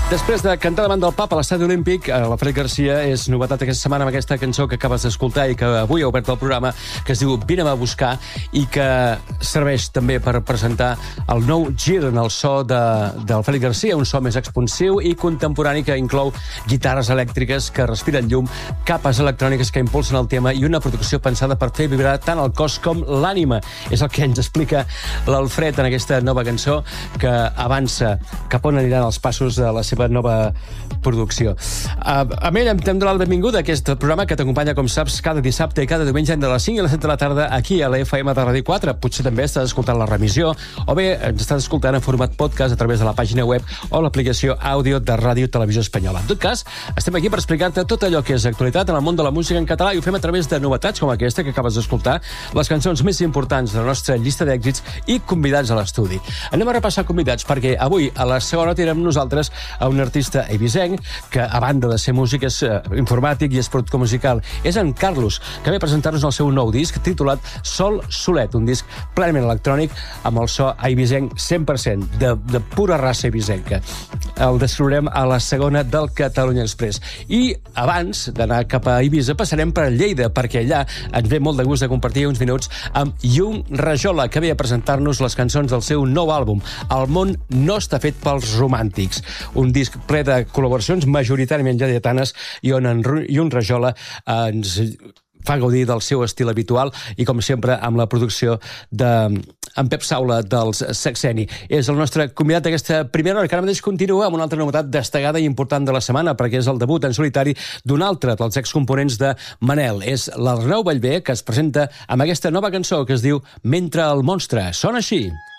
Després de cantar davant del Papa a l'Estadi Olímpic, la Fred Garcia és novetat aquesta setmana amb aquesta cançó que acabes d'escoltar i que avui ha obert el programa, que es diu Vine-me a buscar, i que serveix també per presentar el nou gir en el so del Fred Garcia, un so més expansiu i contemporani que inclou guitarres elèctriques que respiren llum, capes electròniques que impulsen el tema i una producció pensada per fer vibrar tant el cos com l'ànima. És el que ens explica l'Alfred en aquesta nova cançó que avança cap on aniran els passos de la seva nova producció. Amb ell hem de donar la benvinguda a aquest programa que t'acompanya, com saps, cada dissabte i cada diumenge entre les 5 i les 7 de la tarda aquí a la FM de Ràdio 4. Potser també estàs escoltant la remissió o bé ens estàs escoltant en format podcast a través de la pàgina web o l'aplicació àudio de Ràdio Televisió Espanyola. En tot cas, estem aquí per explicar-te tot allò que és actualitat en el món de la música en català i ho fem a través de novetats com aquesta que acabes d'escoltar, les cançons més importants de la nostra llista d'èxits i convidats a l'estudi. Anem a repassar convidats perquè avui a la segona hora tindrem nosaltres a un artista eivissenc que, a banda de ser músic, és informàtic i és productor musical. És en Carlos, que ve a presentar-nos el seu nou disc titulat Sol Solet, un disc plenament electrònic amb el so eivissenc 100%, de pura raça eivissenca. El descobrirem a la segona del Catalunya Express. I abans d'anar cap a Eivissa passarem per Lleida, perquè allà ens ve molt de gust de compartir uns minuts amb Yung Rajola, que ve a presentar-nos les cançons del seu nou àlbum, El món no està fet pels romàntics, un disc ple de col·laboracions majoritàriament lleidatanes i on en Yung Rajola ens fa gaudir del seu estil habitual i, com sempre, amb la producció d'en Pep Saula dels Sexeni. És el nostre convidat d'aquesta primera hora, que ara mateix continua amb una altra novetat destacada i important de la setmana, perquè és el debut en solitari d'un altre dels excomponents de Manel. És l'Arnau Ballbé, que es presenta amb aquesta nova cançó que es diu Mentre el monstre. Sona així.